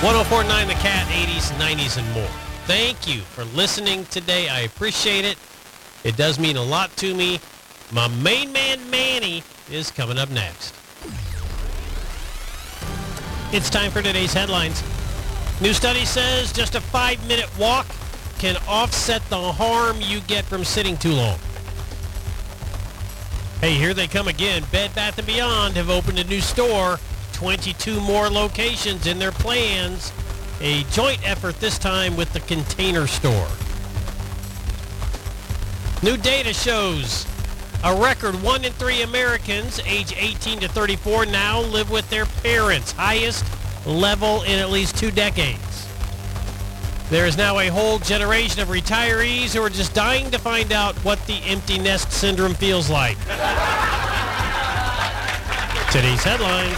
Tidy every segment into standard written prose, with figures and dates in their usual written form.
104.9 The Cat, 80s, 90s, and more. Thank you for listening today. I appreciate it. It does mean a lot to me. My main man, Manny, is coming up next. It's time for today's headlines. New study says just a 5-minute walk can offset the harm you get from sitting too long. Hey, here they come again. Bed Bath & Beyond have opened a new store. 22 more locations in their plans. A joint effort this time with the Container Store. New data shows a record 1 in 3 Americans age 18 to 34 now live with their parents. Highest level in at least 2 decades. There is now a whole generation of retirees who are just dying to find out what the empty nest syndrome feels like. Today's headlines.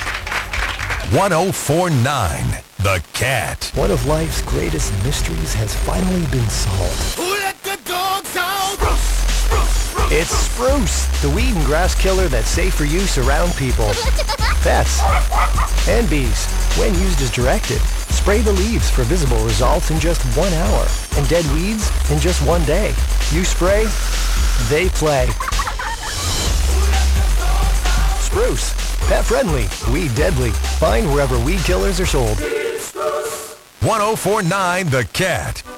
104.9 The Cat. One of life's greatest mysteries has finally been solved. Who let the dogs out? It's Spruce, the weed and grass killer that's safe for use around people, pets, and bees. When used as directed, spray the leaves for visible results in just 1 hour, and dead weeds in just 1 day. You spray, they play. Spruce, pet friendly, weed deadly. Find wherever weed killers are sold. 104.9 The Cat.